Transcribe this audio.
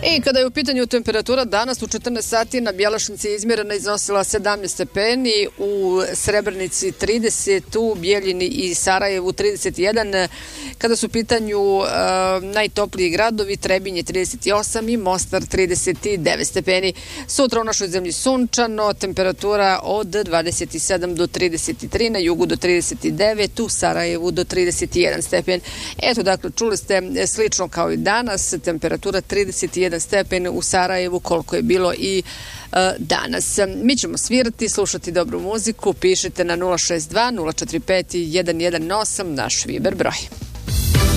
I kada je u pitanju temperatura, danas u 14 sati na Bjelašnici izmjerena iznosila 17 stepeni, u Srebrnici 30, u Bijeljini i Sarajevu 31. Kada su u pitanju najtopliji gradovi, Trebinje 38 i Mostar 39 stepeni. Sutra u našoj zemlji sunčano, temperatura od 27 do 33, na jugu do 39, u Sarajevu do 31 stepen. Eto, dakle, čuli ste slično kao i danas, temperatura 31 stepen u Sarajevu, koliko je bilo i danas. Mi ćemo svirati, slušati dobru muziku, pišite na 062 045 118, naš Viber broj.